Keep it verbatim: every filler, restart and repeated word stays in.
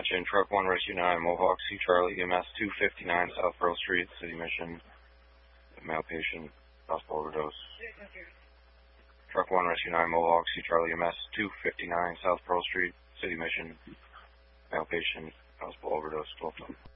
Attention, Truck one, Rescue nine, Mohawk C. Charlie, E M S two fifty-nine South Pearl Street, City Mission, male patient, possible overdose. Truck one, Rescue nine, Mohawk C. Charlie, E M S two fifty-nine South Pearl Street, City Mission, male patient, possible overdose, twelve ton.